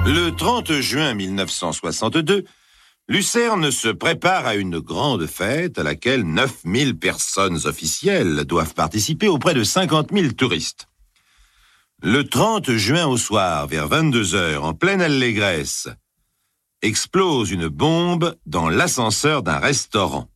Le 30 juin 1962, Lucerne se prépare à une grande fête à laquelle 9000 personnes officielles doivent participer auprès de 50 000 touristes. Le 30 juin au soir, vers 22h, en pleine allégresse, explose une bombe dans l'ascenseur d'un restaurant.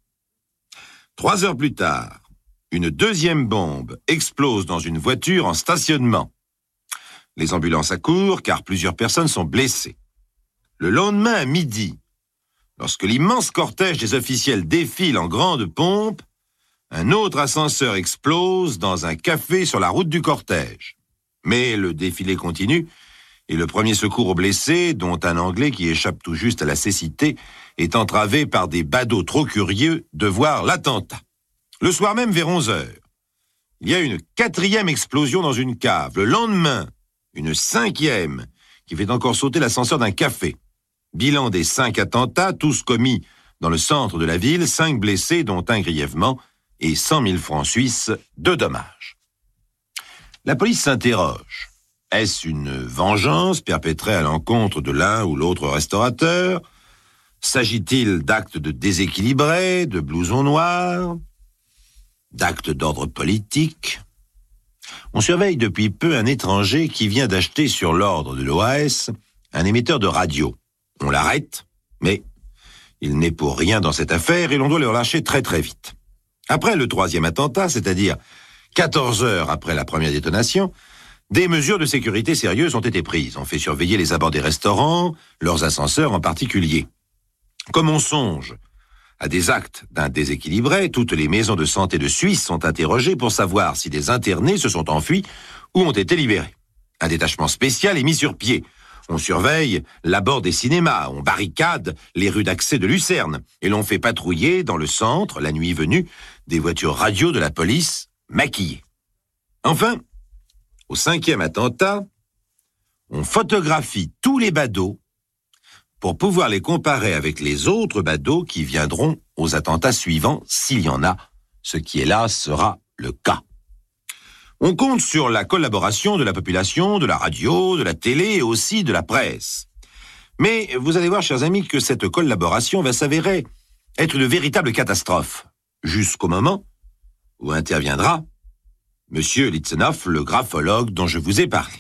3 heures plus tard, une deuxième bombe explose dans une voiture en stationnement. Les ambulances accourent car plusieurs personnes sont blessées. Le lendemain à midi, lorsque l'immense cortège des officiels défile en grande pompe, un autre ascenseur explose dans un café sur la route du cortège. Mais le défilé continue et le premier secours aux blessés, dont un Anglais qui échappe tout juste à la cécité, est entravé par des badauds trop curieux de voir l'attentat. Le soir même, vers 11h, il y a une 4e explosion dans une cave. Le lendemain, une 5e qui fait encore sauter l'ascenseur d'un café. Bilan des 5 attentats, tous commis dans le centre de la ville, 5 blessés, dont un grièvement, et 100 000 francs suisses de dommages. La police s'interroge. Est-ce une vengeance perpétrée à l'encontre de l'un ou l'autre restaurateur? S'agit-il d'actes de déséquilibrés, de blousons noirs, d'actes d'ordre politique? On surveille depuis peu un étranger qui vient d'acheter sur l'ordre de l'OAS un émetteur de radio. On l'arrête, mais il n'est pour rien dans cette affaire et l'on doit le relâcher très très vite. Après le 3e attentat, c'est-à-dire 14 heures après la première détonation, des mesures de sécurité sérieuses ont été prises. On fait surveiller les abords des restaurants, leurs ascenseurs en particulier. Comme on songe à des actes d'un déséquilibré, toutes les maisons de santé de Suisse sont interrogées pour savoir si des internés se sont enfuis ou ont été libérés. Un détachement spécial est mis sur pied. On surveille l'abord des cinémas, on barricade les rues d'accès de Lucerne et l'on fait patrouiller dans le centre, la nuit venue, des voitures radio de la police maquillées. Enfin, au 5e attentat, on photographie tous les badauds pour pouvoir les comparer avec les autres badauds qui viendront aux attentats suivants, s'il y en a, ce qui, hélas, sera le cas. On compte sur la collaboration de la population, de la radio, de la télé et aussi de la presse. Mais vous allez voir, chers amis, que cette collaboration va s'avérer être une véritable catastrophe, jusqu'au moment où interviendra Monsieur Litzenhoff, le graphologue dont je vous ai parlé.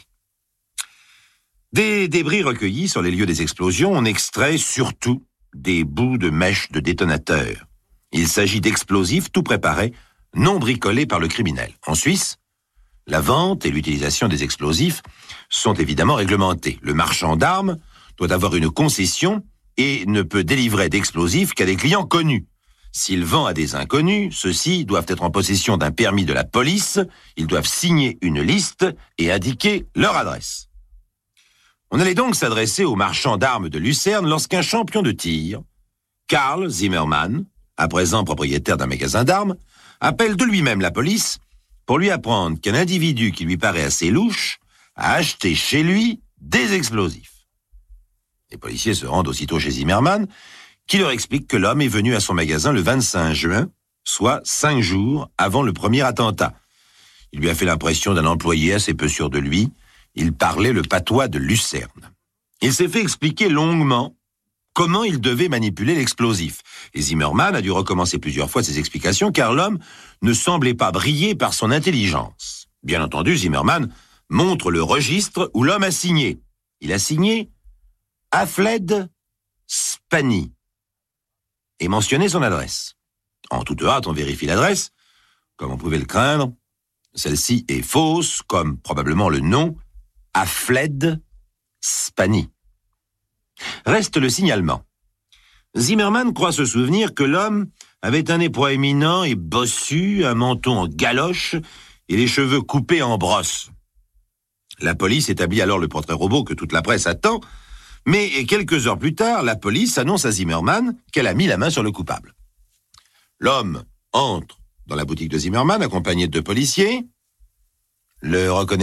Des débris recueillis sur les lieux des explosions, on extrait surtout des bouts de mèches de détonateurs. Il s'agit d'explosifs tout préparés, non bricolés par le criminel. En Suisse, la vente et l'utilisation des explosifs sont évidemment réglementés. Le marchand d'armes doit avoir une concession et ne peut délivrer d'explosifs qu'à des clients connus. S'il vend à des inconnus, ceux-ci doivent être en possession d'un permis de la police, ils doivent signer une liste et indiquer leur adresse. On allait donc s'adresser au marchand d'armes de Lucerne lorsqu'un champion de tir, Karl Zimmermann, à présent propriétaire d'un magasin d'armes, appelle de lui-même la police pour lui apprendre qu'un individu qui lui paraît assez louche a acheté chez lui des explosifs. Les policiers se rendent aussitôt chez Zimmermann, qui leur explique que l'homme est venu à son magasin le 25 juin, soit 5 jours avant le premier attentat. Il lui a fait l'impression d'un employé assez peu sûr de lui. Il parlait le patois de Lucerne. Il s'est fait expliquer longuement comment il devait manipuler l'explosif. Et Zimmermann a dû recommencer plusieurs fois ses explications car l'homme ne semblait pas briller par son intelligence. Bien entendu, Zimmermann montre le registre où l'homme a signé. Il a signé Alfred Spani et mentionné son adresse. En toute hâte, on vérifie l'adresse. Comme on pouvait le craindre, celle-ci est fausse, comme probablement le nom Alfred Spani. Reste le signalement. Zimmermann croit se souvenir que l'homme avait un nez proéminent et bossu, un menton en galoche et les cheveux coupés en brosse. La police établit alors le portrait robot que toute la presse attend, mais quelques heures plus tard, la police annonce à Zimmermann qu'elle a mis la main sur le coupable. L'homme entre dans la boutique de Zimmermann accompagné de 2 policiers. « Le reconnaissez-vous » ?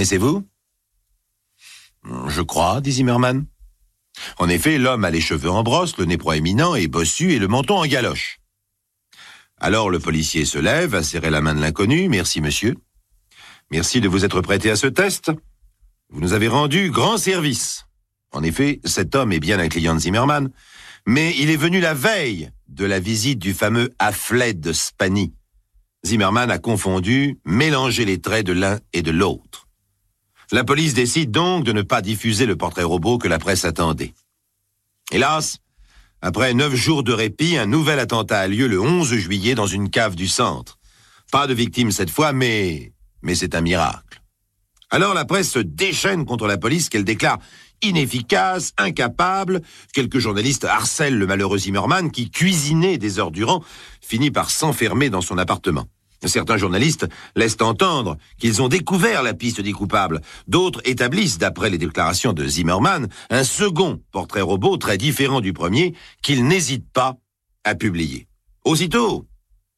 « Je crois, dit Zimmermann. En effet, l'homme a les cheveux en brosse, le nez proéminent et bossu et le menton en galoche. Alors le policier se lève, a serré la main de l'inconnu. « Merci, monsieur. Merci de vous être prêté à ce test. Vous nous avez rendu grand service. » En effet, cet homme est bien un client de Zimmermann, mais il est venu la veille de la visite du fameux Alfred Spani. Zimmermann a confondu, mélangé les traits de l'un et de l'autre. La police décide donc de ne pas diffuser le portrait robot que la presse attendait. Hélas, après 9 jours de répit, un nouvel attentat a lieu le 11 juillet dans une cave du centre. Pas de victimes cette fois, mais c'est un miracle. Alors la presse se déchaîne contre la police qu'elle déclare inefficace, incapable. Quelques journalistes harcèlent le malheureux Zimmermann qui, cuisiné des heures durant, finit par s'enfermer dans son appartement. Certains journalistes laissent entendre qu'ils ont découvert la piste des coupables. D'autres établissent, d'après les déclarations de Zimmermann, un second portrait robot très différent du premier qu'ils n'hésitent pas à publier. Aussitôt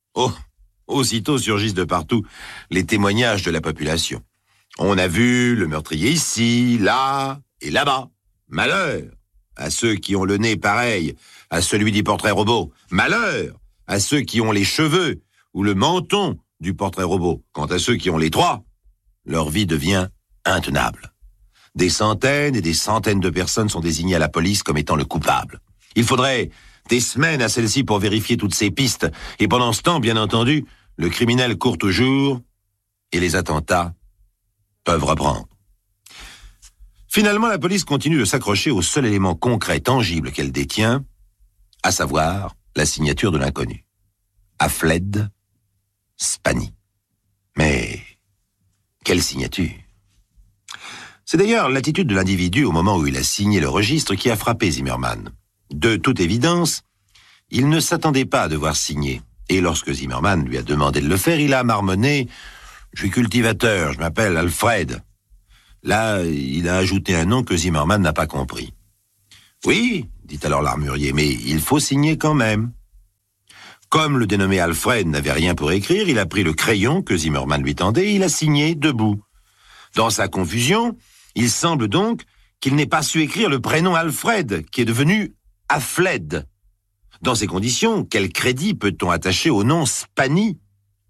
surgissent de partout les témoignages de la population. On a vu le meurtrier ici, là et là-bas. Malheur à ceux qui ont le nez pareil à celui du portrait robot. Malheur à ceux qui ont les cheveux ou le menton du portrait robot. Quant à ceux qui ont les trois, leur vie devient intenable. Des centaines et des centaines de personnes sont désignées à la police comme étant le coupable. Il faudrait des semaines à celle-ci pour vérifier toutes ces pistes. Et pendant ce temps, bien entendu, le criminel court toujours et les attentats peuvent reprendre. Finalement, la police continue de s'accrocher au seul élément concret, tangible qu'elle détient, à savoir la signature de l'inconnu. Alfred Spani. Mais quelle signature! C'est d'ailleurs l'attitude de l'individu au moment où il a signé le registre qui a frappé Zimmermann. De toute évidence, il ne s'attendait pas à devoir signer. Et lorsque Zimmermann lui a demandé de le faire, il a marmonné « Je suis cultivateur, je m'appelle Alfred ». Là, il a ajouté un nom que Zimmermann n'a pas compris. « Oui, dit alors l'armurier, mais il faut signer quand même. » Comme le dénommé Alfred n'avait rien pour écrire, il a pris le crayon que Zimmermann lui tendait et il a signé debout. Dans sa confusion, il semble donc qu'il n'ait pas su écrire le prénom Alfred, qui est devenu Alfred. Dans ces conditions, quel crédit peut-on attacher au nom Spani?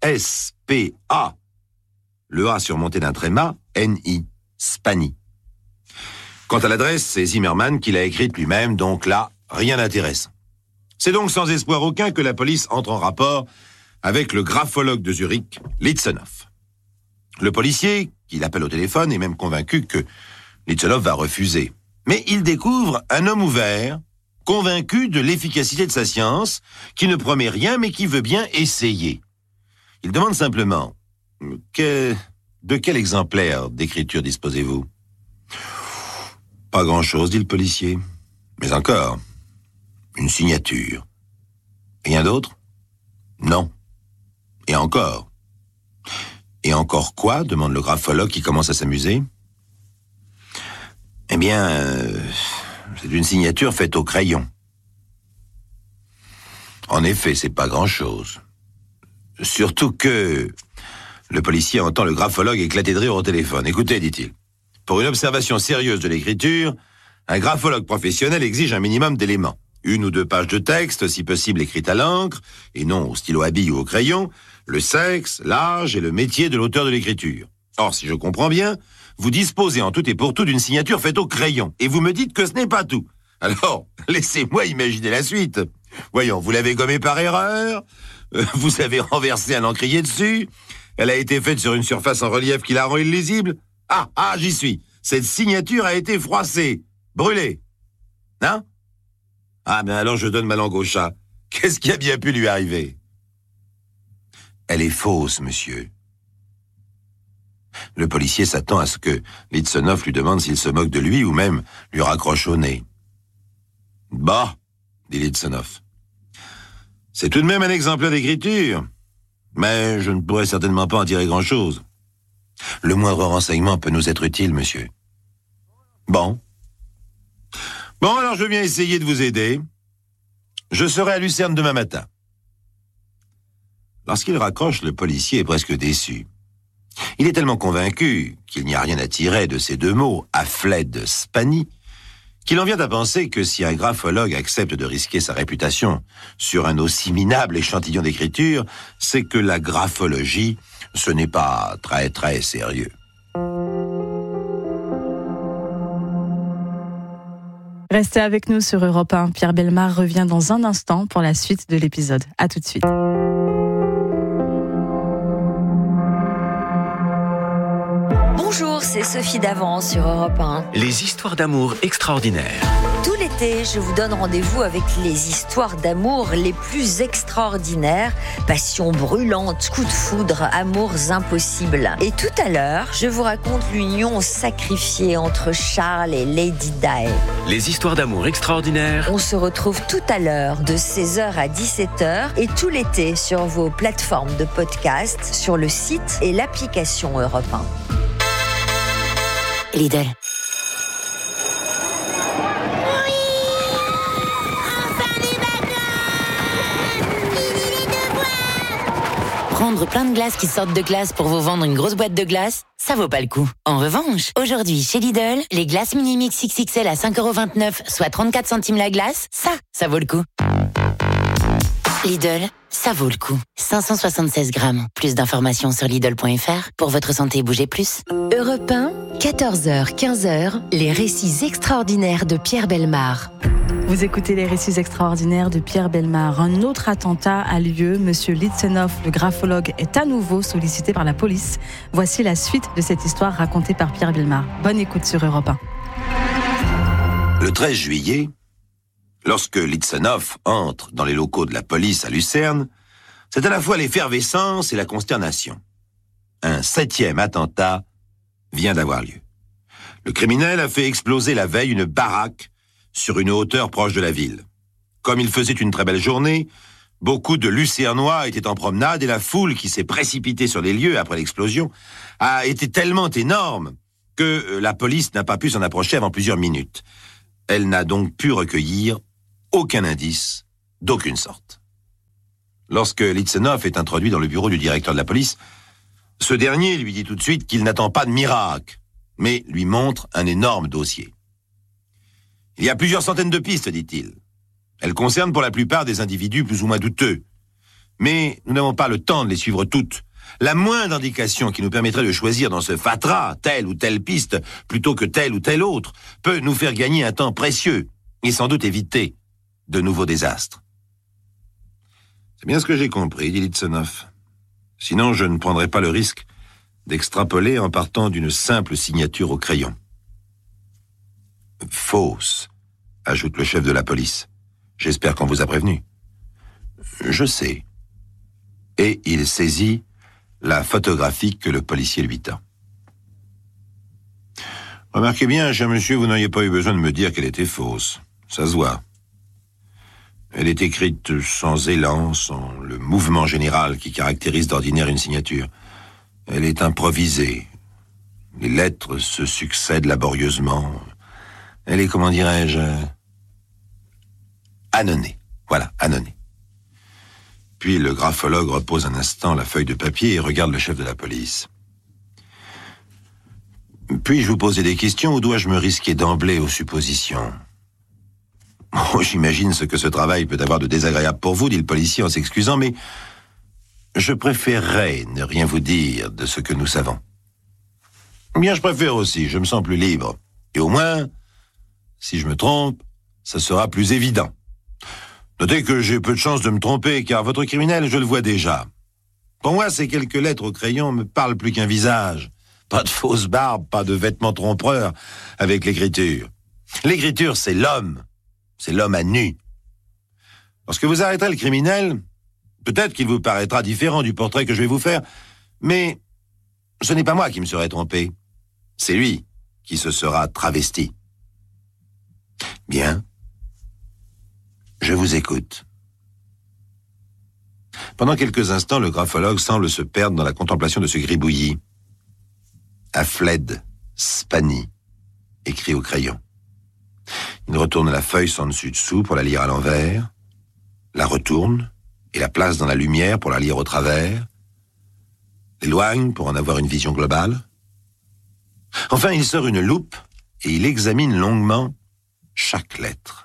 S-P-A. Le A surmonté d'un tréma, N-I. Spani. Quant à l'adresse, c'est Zimmermann qui l'a écrite lui-même, donc là, rien d'intéressant. C'est donc sans espoir aucun que la police entre en rapport avec le graphologue de Zurich, Litzenhoff. Le policier, qui l'appelle au téléphone, est même convaincu que Litzenhoff va refuser. Mais il découvre un homme ouvert, convaincu de l'efficacité de sa science, qui ne promet rien mais qui veut bien essayer. Il demande simplement « De quel exemplaire d'écriture disposez-vous » ? « Pas grand-chose, dit le policier. Mais encore, une signature. Rien d'autre ? Non. Et encore ? Et encore quoi ? Demande le graphologue qui commence à s'amuser. Eh bien, c'est une signature faite au crayon. En effet, c'est pas grand-chose. Surtout que le policier entend le graphologue éclater de rire au téléphone. Écoutez, dit-il, pour une observation sérieuse de l'écriture, un graphologue professionnel exige un minimum d'éléments. 1 ou 2 pages de texte, si possible écrites à l'encre, et non au stylo à billes ou au crayon, le sexe, l'âge et le métier de l'auteur de l'écriture. Or, si je comprends bien, vous disposez en tout et pour tout d'une signature faite au crayon, et vous me dites que ce n'est pas tout. Alors, laissez-moi imaginer la suite. Voyons, vous l'avez gommée par erreur, vous avez renversé un encrier dessus, elle a été faite sur une surface en relief qui la rend illisible. Ah, j'y suis. Cette signature a été froissée, brûlée. Hein ? Ah, ben alors je donne ma langue au chat. Qu'est-ce qui a bien pu lui arriver ? Elle est fausse, monsieur. Le policier s'attend à ce que Litzenhoff lui demande s'il se moque de lui ou même lui raccroche au nez. Bah, dit Litzenhoff. C'est tout de même un exemplaire d'écriture, mais je ne pourrais certainement pas en tirer grand-chose. Le moindre renseignement peut nous être utile, monsieur. Bon, alors je viens essayer de vous aider. Je serai à Lucerne demain matin. Lorsqu'il raccroche, le policier est presque déçu. Il est tellement convaincu qu'il n'y a rien à tirer de ces 2 mots, Alfred Spani, qu'il en vient à penser que si un graphologue accepte de risquer sa réputation sur un aussi minable échantillon d'écriture, c'est que la graphologie, ce n'est pas très très sérieux. Restez avec nous sur Europe 1. Pierre Bellemare revient dans un instant pour la suite de l'épisode. À tout de suite. Bonjour, c'est Sophie Davant sur Europe 1. Les histoires d'amour extraordinaires. Tout l'été, je vous donne rendez-vous avec les histoires d'amour les plus extraordinaires. Passion brûlante, coups de foudre, amours impossibles. Et tout à l'heure, je vous raconte l'union sacrifiée entre Charles et Lady Di. Les histoires d'amour extraordinaires. On se retrouve tout à l'heure de 16h à 17h et tout l'été sur vos plateformes de podcast, sur le site et l'application Europe 1. Lidl. Prendre plein de glaces qui sortent de glace pour vous vendre une grosse boîte de glace, ça vaut pas le coup. En revanche, aujourd'hui chez Lidl, les glaces mini-mix XXL à 5,29€, soit 34 centimes la glace, ça vaut le coup. Lidl, ça vaut le coup. 576 grammes. Plus d'informations sur Lidl.fr. Pour votre santé, bougez plus. Europe 1, 14h, 15h, les récits extraordinaires de Pierre Bellemare. Vous écoutez les récits extraordinaires de Pierre Bellemare. Un autre attentat a lieu. Monsieur Litsenov, le graphologue, est à nouveau sollicité par la police. Voici la suite de cette histoire racontée par Pierre Bellemare. Bonne écoute sur Europe 1. Le 13 juillet, lorsque Litsenov entre dans les locaux de la police à Lucerne, c'est à la fois l'effervescence et la consternation. Un 7e attentat vient d'avoir lieu. Le criminel a fait exploser la veille une baraque sur une hauteur proche de la ville. Comme il faisait une très belle journée, beaucoup de Lucernois étaient en promenade et la foule qui s'est précipitée sur les lieux après l'explosion a été tellement énorme que la police n'a pas pu s'en approcher avant plusieurs minutes. Elle n'a donc pu recueillir aucun indice d'aucune sorte. Lorsque Litsenov est introduit dans le bureau du directeur de la police, ce dernier lui dit tout de suite qu'il n'attend pas de miracle, mais lui montre un énorme dossier. Il y a plusieurs centaines de pistes, dit-il. Elles concernent pour la plupart des individus plus ou moins douteux. Mais nous n'avons pas le temps de les suivre toutes. La moindre indication qui nous permettrait de choisir dans ce fatras telle ou telle piste plutôt que telle ou telle autre peut nous faire gagner un temps précieux et sans doute éviter de nouveaux désastres. C'est bien ce que j'ai compris, dit Litsenov. Sinon, je ne prendrai pas le risque d'extrapoler en partant d'une simple signature au crayon. Fausse, ajoute le chef de la police. J'espère qu'on vous a prévenu. Je sais. Et il saisit la photographie que le policier lui tend. Remarquez bien, cher monsieur, vous n'auriez pas eu besoin de me dire qu'elle était fausse. Ça se voit. Elle est écrite sans élan, sans le mouvement général qui caractérise d'ordinaire une signature. Elle est improvisée. Les lettres se succèdent laborieusement. Elle est, comment dirais-je, annonnée. Voilà, annonnée. Puis le graphologue repose un instant la feuille de papier et regarde le chef de la police. Puis-je vous poser des questions ou dois-je me risquer d'emblée aux suppositions ? Oh, j'imagine ce que ce travail peut avoir de désagréable pour vous, dit le policier en s'excusant, mais je préférerais ne rien vous dire de ce que nous savons. Bien, je préfère aussi, je me sens plus libre. Et au moins, si je me trompe, ça sera plus évident. Notez que j'ai peu de chance de me tromper, car votre criminel, je le vois déjà. Pour moi, ces quelques lettres au crayon me parlent plus qu'un visage. Pas de fausse barbe, pas de vêtements trompeurs avec l'écriture. L'écriture, c'est l'homme. C'est l'homme à nu. Lorsque vous arrêterez le criminel, peut-être qu'il vous paraîtra différent du portrait que je vais vous faire, mais ce n'est pas moi qui me serai trompé. C'est lui qui se sera travesti. Bien. Je vous écoute. Pendant quelques instants, le graphologue semble se perdre dans la contemplation de ce gribouillis. Afled Spani, écrit au crayon. Il retourne la feuille sans dessus-dessous pour la lire à l'envers, la retourne et la place dans la lumière pour la lire au travers, l'éloigne pour en avoir une vision globale. Enfin, il sort une loupe et il examine longuement chaque lettre.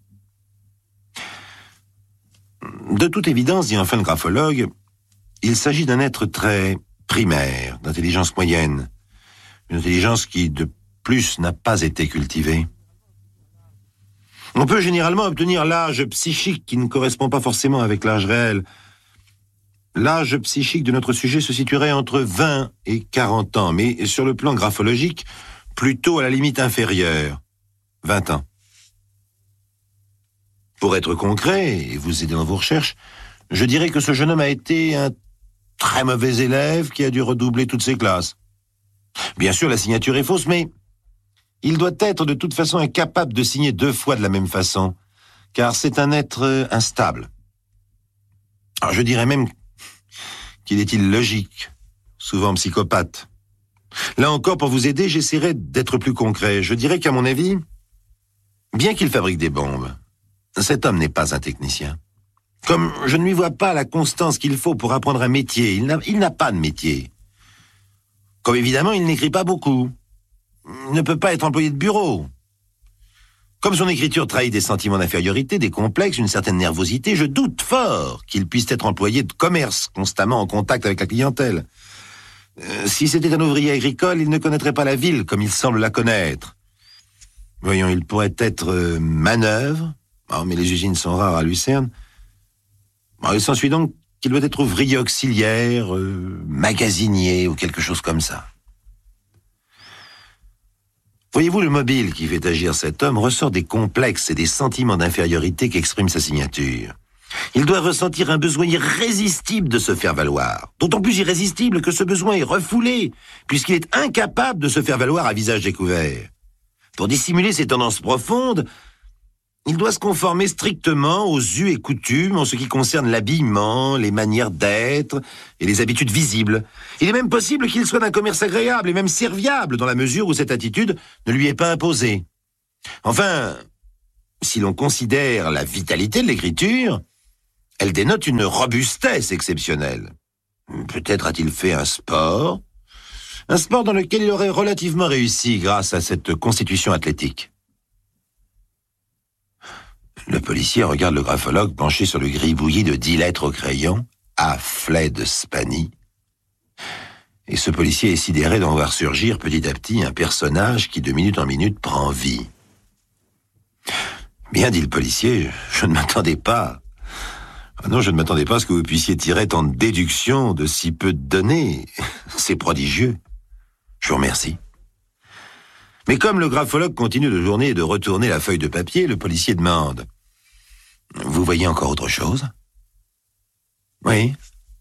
De toute évidence, dit enfin le graphologue, il s'agit d'un être très primaire, d'intelligence moyenne, une intelligence qui, de plus, n'a pas été cultivée. On peut généralement obtenir l'âge psychique qui ne correspond pas forcément avec l'âge réel. L'âge psychique de notre sujet se situerait entre 20 et 40 ans, mais sur le plan graphologique, plutôt à la limite inférieure, 20 ans. Pour être concret et vous aider dans vos recherches, je dirais que ce jeune homme a été un très mauvais élève qui a dû redoubler toutes ses classes. Bien sûr, la signature est fausse, mais il doit être de toute façon incapable de signer 2 fois de la même façon, car c'est un être instable. Alors, je dirais même qu'il est illogique, souvent psychopathe. Là encore, pour vous aider, j'essaierai d'être plus concret. Je dirais qu'à mon avis, bien qu'il fabrique des bombes, cet homme n'est pas un technicien. Comme je ne lui vois pas la constance qu'il faut pour apprendre un métier, il n'a pas de métier. Comme évidemment, il n'écrit pas beaucoup. Il ne peut pas être employé de bureau. Comme son écriture trahit des sentiments d'infériorité, des complexes, une certaine nervosité, je doute fort qu'il puisse être employé de commerce, constamment en contact avec la clientèle. Si c'était un ouvrier agricole, il ne connaîtrait pas la ville comme il semble la connaître. Voyons, il pourrait être manœuvre, mais les usines sont rares à Lucerne. Il s'ensuit donc qu'il doit être ouvrier auxiliaire, magasinier ou quelque chose comme ça. Voyez-vous, le mobile qui fait agir cet homme ressort des complexes et des sentiments d'infériorité qu'exprime sa signature. Il doit ressentir un besoin irrésistible de se faire valoir. D'autant plus irrésistible que ce besoin est refoulé, puisqu'il est incapable de se faire valoir à visage découvert. Pour dissimuler ses tendances profondes, il doit se conformer strictement aux us et coutumes en ce qui concerne l'habillement, les manières d'être et les habitudes visibles. Il est même possible qu'il soit d'un commerce agréable et même serviable dans la mesure où cette attitude ne lui est pas imposée. Enfin, si l'on considère la vitalité de l'écriture, elle dénote une robustesse exceptionnelle. Peut-être a-t-il fait un sport dans lequel il aurait relativement réussi grâce à cette constitution athlétique. Le policier regarde le graphologue penché sur le gribouillis de 10 lettres au crayon, à Fled Spani. Et ce policier est sidéré d'en voir surgir petit à petit un personnage qui de minute en minute prend vie. Bien, dit le policier, je ne m'attendais pas. Non, je ne m'attendais pas à ce que vous puissiez tirer tant de déductions de si peu de données. C'est prodigieux. Je vous remercie. Mais comme le graphologue continue de tourner et de retourner la feuille de papier, le policier demande « Vous voyez encore autre chose ?»« Oui. »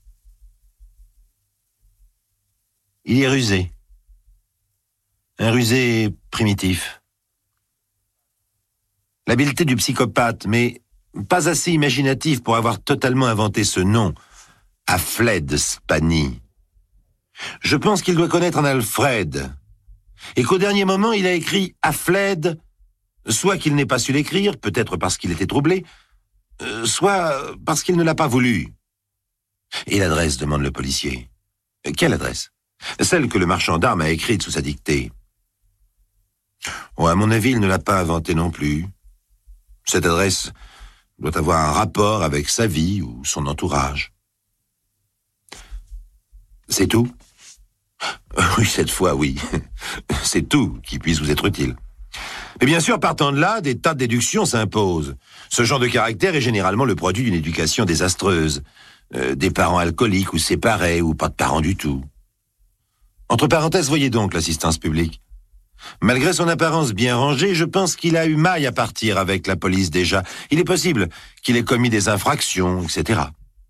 Il est rusé. Un rusé primitif. L'habileté du psychopathe, mais pas assez imaginatif pour avoir totalement inventé ce nom, Fled Spani. Je pense qu'il doit connaître un Alfred, et qu'au dernier moment, il a écrit Fled, soit qu'il n'ait pas su l'écrire, peut-être parce qu'il était troublé, soit parce qu'il ne l'a pas voulu. Et l'adresse, demande le policier. Quelle adresse? Celle que le marchand d'armes a écrite sous sa dictée. À mon avis, il ne l'a pas inventée non plus. Cette adresse doit avoir un rapport avec sa vie ou son entourage. C'est tout? Oui, cette fois, oui. C'est tout qui puisse vous être utile. Mais bien sûr, partant de là, des tas de déductions s'imposent. Ce genre de caractère est généralement le produit d'une éducation désastreuse. Des parents alcooliques ou séparés, ou pas de parents du tout. Entre parenthèses, voyez donc l'assistance publique. Malgré son apparence bien rangée, je pense qu'il a eu maille à partir avec la police déjà. Il est possible qu'il ait commis des infractions, etc.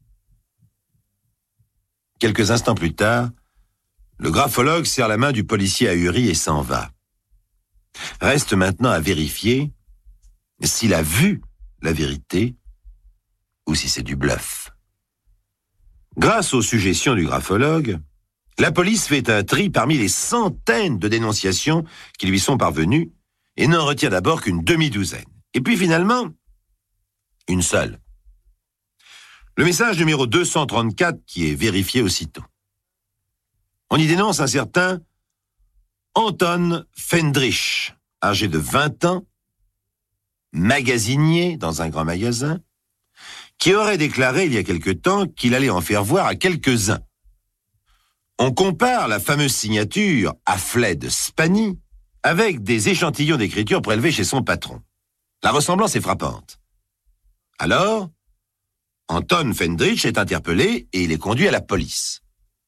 Quelques instants plus tard, le graphologue serre la main du policier ahuri et s'en va. Reste maintenant à vérifier s'il a vu la vérité ou si c'est du bluff. Grâce aux suggestions du graphologue, la police fait un tri parmi les centaines de dénonciations qui lui sont parvenues et n'en retient d'abord qu'une demi-douzaine. Et puis finalement, une seule. Le message numéro 234 qui est vérifié aussitôt. On y dénonce un certain Anton Fendrich, âgé de 20 ans, magasinier dans un grand magasin, qui aurait déclaré il y a quelque temps qu'il allait en faire voir à quelques-uns. On compare la fameuse signature Fled Spani avec des échantillons d'écriture prélevés chez son patron. La ressemblance est frappante. Alors, Anton Fendrich est interpellé et il est conduit à la police.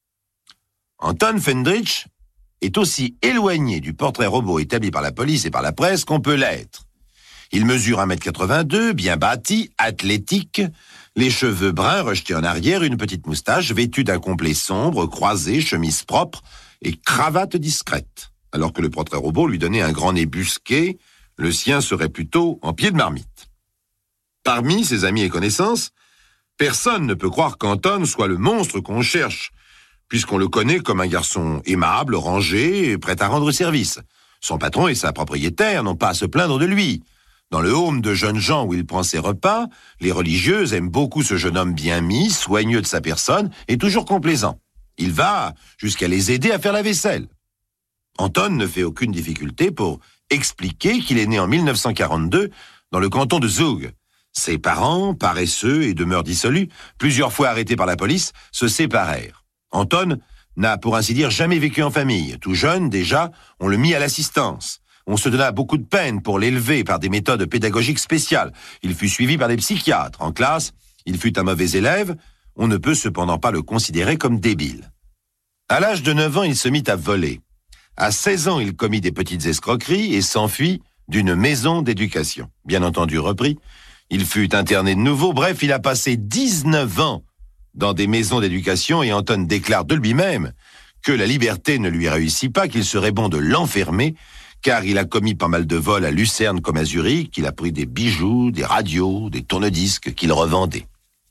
Anton Fendrich est aussi éloigné du portrait robot établi par la police et par la presse qu'on peut l'être. Il mesure 1m82, bien bâti, athlétique, les cheveux bruns rejetés en arrière, une petite moustache, vêtu d'un complet sombre, croisé, chemise propre et cravate discrète. Alors que le portrait robot lui donnait un grand nez busqué, le sien serait plutôt en pied de marmite. Parmi ses amis et connaissances, personne ne peut croire qu'Anton soit le monstre qu'on cherche, puisqu'on le connaît comme un garçon aimable, rangé et prêt à rendre service. Son patron et sa propriétaire n'ont pas à se plaindre de lui. Dans le home de jeunes gens où il prend ses repas, les religieuses aiment beaucoup ce jeune homme bien mis, soigneux de sa personne et toujours complaisant. Il va jusqu'à les aider à faire la vaisselle. Anton ne fait aucune difficulté pour expliquer qu'il est né en 1942 dans le canton de Zug. Ses parents, paresseux et de mœurs dissolues, plusieurs fois arrêtés par la police, se séparèrent. Anton n'a, pour ainsi dire, jamais vécu en famille. Tout jeune, déjà, on le mit à l'assistance. On se donna beaucoup de peine pour l'élever par des méthodes pédagogiques spéciales. Il fut suivi par des psychiatres. En classe, il fut un mauvais élève. On ne peut cependant pas le considérer comme débile. À l'âge de 9 ans, il se mit à voler. À 16 ans, il commit des petites escroqueries et s'enfuit d'une maison d'éducation. Bien entendu repris, il fut interné de nouveau. Bref, il a passé 19 ans dans des maisons d'éducation et Anton déclare de lui-même que la liberté ne lui réussit pas, qu'il serait bon de l'enfermer, car il a commis pas mal de vols à Lucerne comme à Zurich, qu'il a pris des bijoux, des radios, des tourne-disques qu'il revendait.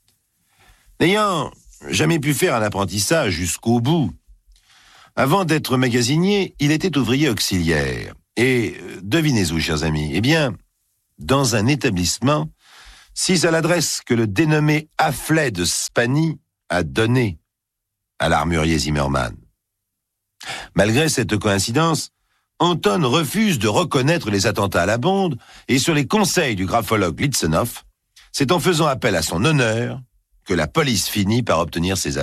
N'ayant jamais pu faire un apprentissage jusqu'au bout, avant d'être magasinier, il était ouvrier auxiliaire. Et devinez où, chers amis? Eh bien, dans un établissement, si à l'adresse que le dénommé Afflet de Spani a donnée à l'armurier Zimmermann. Malgré cette coïncidence, Anton refuse de reconnaître les attentats à la bombe et sur les conseils du graphologue Litvinov, c'est en faisant appel à son honneur que la police finit par obtenir ses